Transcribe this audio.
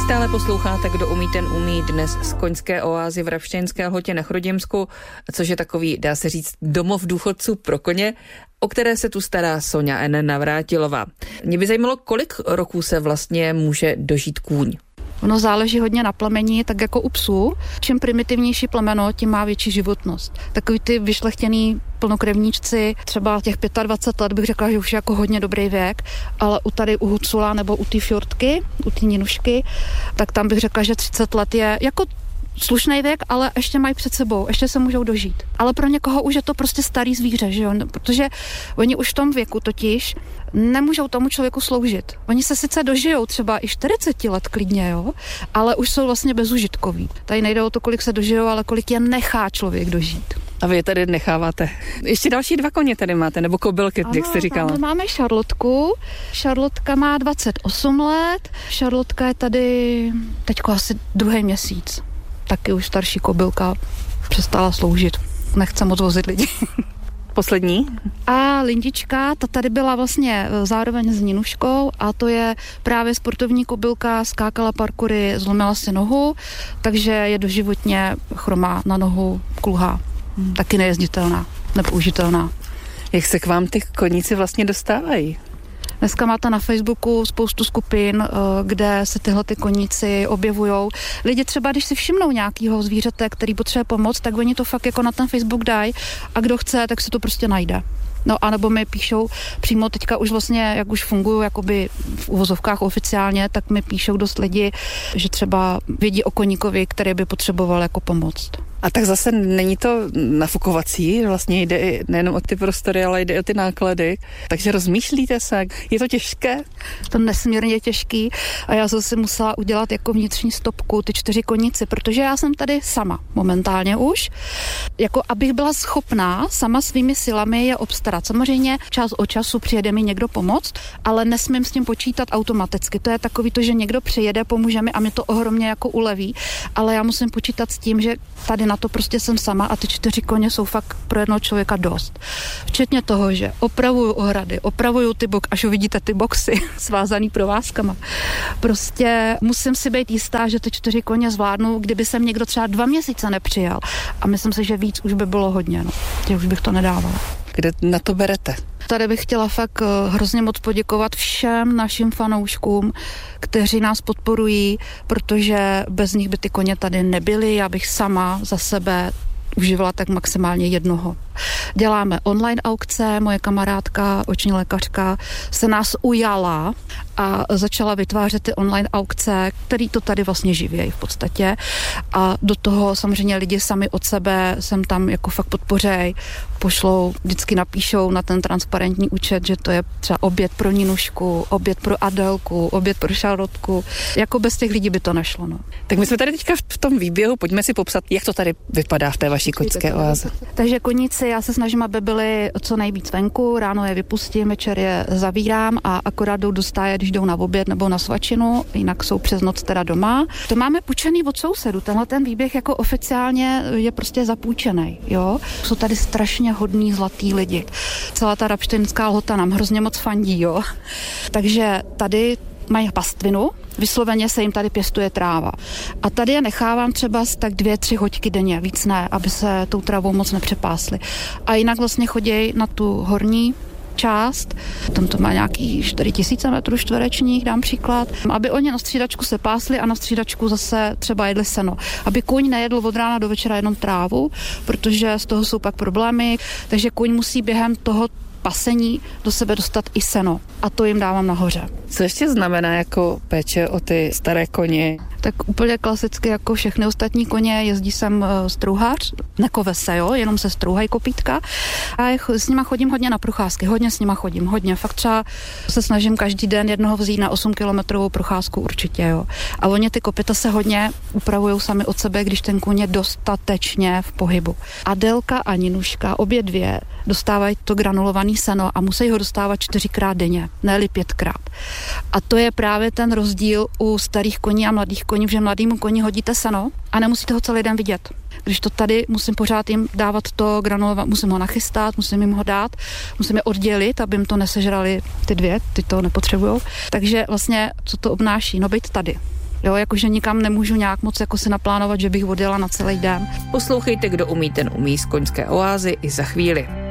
Stále posloucháte Kdo umí, ten umí, dnes z koňské oázy v Ravštěnské Lhotě na Chrudimsku, což je takový, dá se říct, domov důchodců pro koně, o které se tu stará Soňa N. Navrátilová. Mě by zajímalo, kolik roků se vlastně může dožít kůň. Ono záleží hodně na plemeni, tak jako u psů. Čím primitivnější plemeno, tím má větší životnost. Takový ty vyšlechtěný plnokrevníčci, třeba těch 25 let bych řekla, že už je jako hodně dobrý věk, ale u Hucula nebo u té fjordky, u té Ninušky, tak tam bych řekla, že 30 let je jako slušný věk, ale ještě mají před sebou, ještě se můžou dožít. Ale pro někoho už je to prostě starý zvíře, že jo? Protože oni už v tom věku totiž nemůžou tomu člověku sloužit. Oni se sice dožijou třeba i 40 let klidně, jo? Ale už jsou vlastně bezužitkoví. Tady nejde o to, kolik se dožijou, ale kolik je nechá člověk dožít. A vy je tady necháváte. Ještě další 2 koně tady máte, nebo kobylky, jak jste říkala. Máme Šarlotku. Šarlotka má 28 let. Šarlotka je tady teďko asi 2. měsíc. Taky už starší kobylka, přestala sloužit. Nechce moc vozit lidi. Poslední? A Lindička, ta tady byla vlastně zároveň s Ninuškou a to je právě sportovní kobylka, skákala parkoury, zlomila si nohu, takže je doživotně chromá na nohu, kulhá. Taky nejezditelná, nepoužitelná. Jak se k vám ty koníci vlastně dostávají? Dneska máte na Facebooku spoustu skupin, kde se tyhle ty koníci objevujou. Lidi třeba, když si všimnou nějakého zvířete, který potřebuje pomoc, tak oni to fakt jako na ten Facebook dají a kdo chce, tak si to prostě najde. No a nebo mi píšou přímo teďka už vlastně, jak už fungují jakoby v uvozovkách oficiálně, tak mi píšou dost lidi, že třeba vědí o koníkovi, který by potřeboval jako pomoc. A tak zase není to nafukovací, vlastně jde i nejenom o ty prostory, ale jde o ty náklady. Takže rozmýšlíte se, je to těžké? To nesmírně těžký a já jsem si musela udělat jako vnitřní stopku, ty 4 koníci, protože já jsem tady sama momentálně už. Jako abych byla schopná sama svými silami je obstarat. Samozřejmě čas od času přijede mi někdo pomoct, ale nesmím s tím počítat automaticky. To je takový to, že někdo přijede, pomůže mi a mě to ohromně jako uleví, ale já musím počítat s tím, že tady na to prostě jsem sama a ty 4 koně jsou fakt pro jednoho člověka dost. Včetně toho, že opravuju ohrady, opravuju až uvidíte ty boxy svázaný provázkama. Prostě musím si být jistá, že ty 4 koně zvládnu, kdyby sem někdo třeba 2 měsíce nepřijal. A myslím si, že víc už by bylo hodně, no. Že už bych to nedávala. Kde na to berete? Tady bych chtěla fakt hrozně moc poděkovat všem našim fanouškům, kteří nás podporují, protože bez nich by ty koně tady nebyly. Já bych sama za sebe užívala tak maximálně jednoho. Děláme online aukce, moje kamarádka, oční lékařka, se nás ujala a začala vytvářet ty online aukce, který to tady vlastně živějí v podstatě. A do toho samozřejmě lidi sami od sebe sem tam jako fakt podpořej, pošlou, vždycky napíšou na ten transparentní účet, že to je třeba oběd pro Ninušku, oběd pro Adelku, oběd pro Šarlotku. Jako bez těch lidí by to nešlo. No. Tak my jsme tady teďka v tom výběhu, pojďme si popsat, jak to tady vypadá v té vaší koňské oáze. Takže koníci, já se snažím, aby byli co nejvíc venku, ráno je vypustím, večer je zavírám a akorát jdou do stáje, když jdou na oběd nebo na svačinu, jinak jsou přes noc teda doma. To máme půjčený od sousedu, tenhle ten výběh jako oficiálně je prostě zapůjčený, jo. Jsou tady strašně hodný zlatý lidi. Celá ta Ravštěnská Lhota nám hrozně moc fandí, jo. Takže tady mají pastvinu, vysloveně se jim tady pěstuje tráva. A tady je nechávám třeba tak 2-3 hoďky denně, víc ne, aby se tou trávou moc nepřepásly. A jinak vlastně chodí na tu horní část, tam to má nějaký 4000 metrů čtverečních, dám příklad, aby oni na střídačku se pásli a na střídačku zase třeba jedli seno. Aby kůň nejedl od rána do večera jenom trávu, protože z toho jsou pak problémy, takže kůň musí během toho pasení do sebe dostat i seno. A to jim dávám nahoře. Co ještě znamená jako péče o ty staré koně? Tak úplně klasicky jako všechny ostatní koně jezdí sem strouhař, nekove se, jo, jenom se strouhají kopítka a s nima chodím hodně na procházky, hodně s nima chodím, hodně. Fakt třeba se snažím každý den jednoho vzít na 8 kilometrovou procházku určitě, jo. A oni ty kopyta se hodně upravujou sami od sebe, když ten kůň je dostatečně v pohybu. Adelka a Ninuška, obě dvě, dostávají to granulovaný seno a musí ho dostávat 4krát denně, ne-li 5krát. A to je právě ten rozdíl u starých koní a mladých koní, že mladýmu koni hodíte seno a nemusíte ho celý den vidět. Když to tady musím pořád jim dávat to granulovat, musím ho nachystat, musím jim ho dát, musím je oddělit, aby jim to nesežrali ty dvě, ty to nepotřebujou. Takže vlastně, co to obnáší? No být tady. Jo, jakože nikam nemůžu nějak moc jako si naplánovat, že bych odjela na celý den. Poslouchejte, Kdo umí, ten umí z Koňské oázy i za chvíli.